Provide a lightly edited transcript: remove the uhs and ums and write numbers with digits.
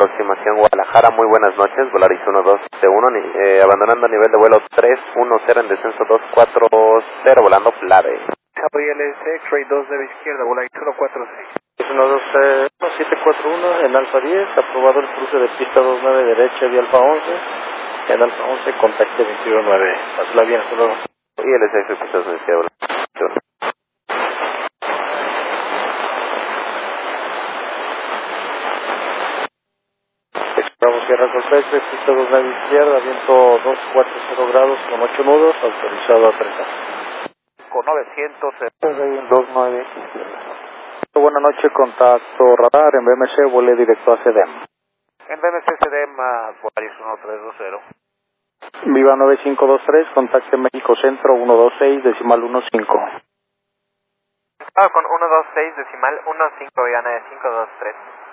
aproximación Guadalajara, muy buenas noches, Volaris 1271, abandonando nivel de vuelo 310 en descenso 240, volando Plade. Cabo ILS, X-Ray 29 izquierda, Volaris 146. 1741 en Alfa 10, aprobado el cruce de pista 29 derecha de Alfa 11, en Alfa 11 contacte 219, hazla bien, hasta luego. ILS, pista 29 izquierda, Bravo Sierra Cortés, pista 29 izquierda, viento 240 grados con 8 nudos, autorizado a aterrizar. Con 900, 29 izquierda. Buenas noches, contacto radar en BMC, vuele directo a CDM. en BMC CDM, Volaris 1320. Viva 9523, contacte México Centro 126, decimal 15. Con 126, decimal 15, Viana de 523.